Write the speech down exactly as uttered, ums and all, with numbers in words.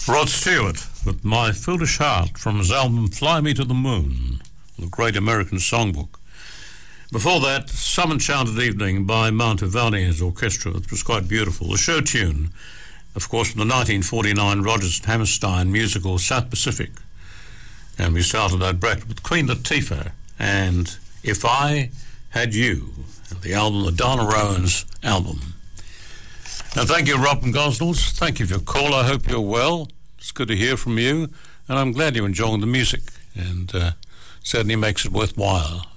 Rod Stewart with My Foolish Heart from his album Fly Me to the Moon, the Great American Songbook. Before that, Some Enchanted Evening by Monteverdi's orchestra, which was quite beautiful. The show tune, of course, from the nineteen forty-nine Rodgers and Hammerstein musical South Pacific. And we started that bracket with Queen Latifah and If I Had You, the album, the Donna Rowan's album. Now, thank you, Rob from Gosnells. Thank you for your call. I hope you're well. It's good to hear from you, and I'm glad you're enjoying the music, and uh, certainly makes it worthwhile.